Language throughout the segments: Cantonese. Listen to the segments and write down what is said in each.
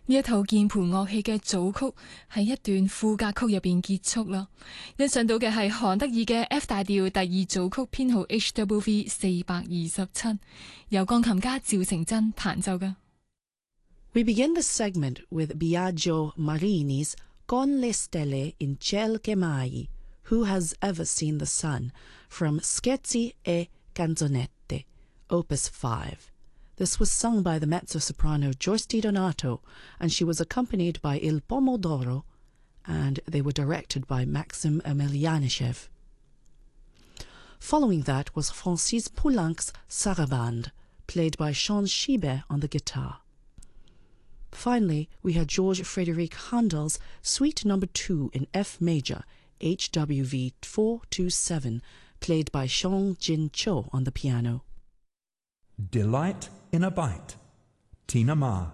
呢一套鍵盤樂器嘅組曲喺一段副歌曲入邊結束啦。欣賞到嘅係韓德爾嘅 F 大調第二組曲編號 HWV 427，由鋼琴家趙成真彈奏嘅。 We begin the segment with Biagio Marini's Con le stelle in ciel che mai, Who has ever seen the sun, from Scherzi e Canzonette, Opus 5. This was sung by the mezzo-soprano Joyce DiDonato, and she was accompanied by Il Pomodoro, and they were directed by Maxim Emelianyshev. Following that was Francis Poulenc's Sarabande, played by Sean Schiebe on the guitar. Finally, we had George Frédéric Handel's Suite No. 2 in F major, HWV 427, played by Seong Jin Cho on the piano. Delight in a Bite, Tina Ma.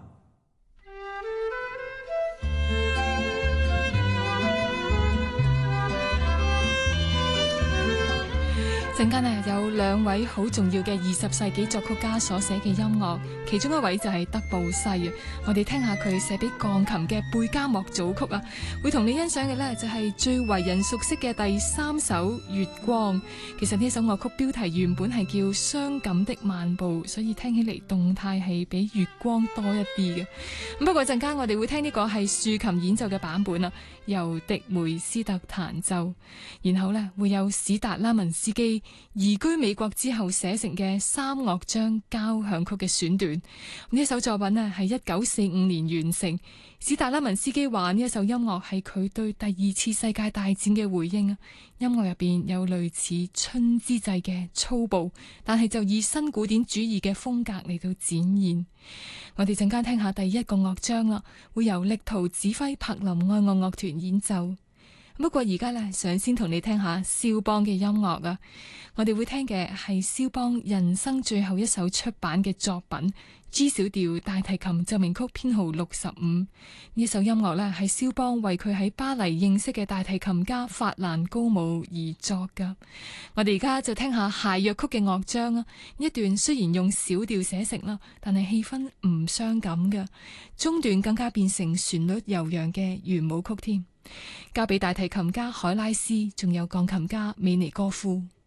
陣間有兩位好重要嘅20世紀作曲家所寫嘅音樂，其中一位就係德布西啊。我哋聽下佢寫俾鋼琴嘅貝加莫組曲啊，會同你欣賞嘅呢，就係最為人熟悉嘅第3首《月光》。其實呢首樂曲標題原本係叫《傷感的漫步》，所以聽起嚟動態係比月光多一啲嘅。不過陣間我哋會聽呢個係豎琴演奏嘅版本啊，由迪梅斯特彈奏，然後呢，會有史達拉文斯基移居美國之後寫成嘅3樂章交響曲嘅選段。呢首作品呢，係1945年完成。史達拉文斯基話呢一首音樂係佢對第2次世界大戰嘅回應啊。音樂入邊有類似春之祭嘅粗暴，但係就以新古典主義嘅風格嚟到展現。我哋陣間聽下第1個樂章啦，會由力圖指揮柏林愛樂樂團演奏。不過而家呢，想先同你聽下肖邦嘅音樂啊。我哋會聽嘅係肖邦人生最後一首出版嘅作品 G 小調大提琴奏鳴曲編號65。呢首音樂呢，係肖邦為佢喺巴黎認識嘅大提琴家法蘭高姆而作噶。我哋而家就聽下諧謔曲嘅樂章啊。呢一段雖然用小調寫成啦，但係氣氛唔傷感嘅，中段更加變成旋律悠揚嘅圓舞曲添。交俾大提琴家海拉斯，仲有鋼琴家美尼戈夫。